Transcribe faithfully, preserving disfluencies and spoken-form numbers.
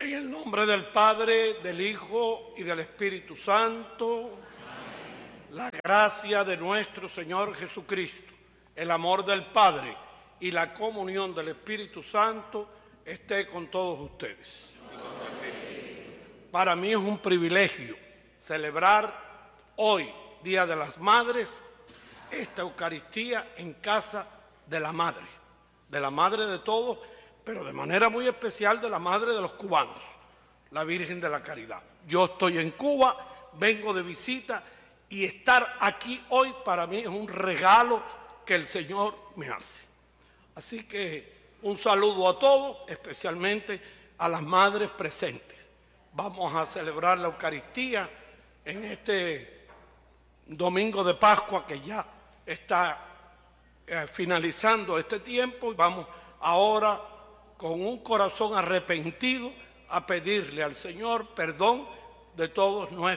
En el nombre del Padre, del Hijo y del Espíritu Santo. Amén. La gracia de nuestro Señor Jesucristo, el amor del Padre y la comunión del Espíritu Santo esté con todos ustedes. Para mí es un privilegio celebrar hoy, Día de las Madres, esta Eucaristía en casa de la Madre, de la Madre de todos, pero de manera muy especial de la Madre de los cubanos, la Virgen de la Caridad. Yo estoy en Cuba, vengo de visita y estar aquí hoy para mí es un regalo que el Señor me hace. Así que un saludo a todos, especialmente a las madres presentes. Vamos a celebrar la Eucaristía en este domingo de Pascua que ya está eh, finalizando este tiempo, y vamos ahora con un corazón arrepentido a pedirle al Señor perdón de todos nuestros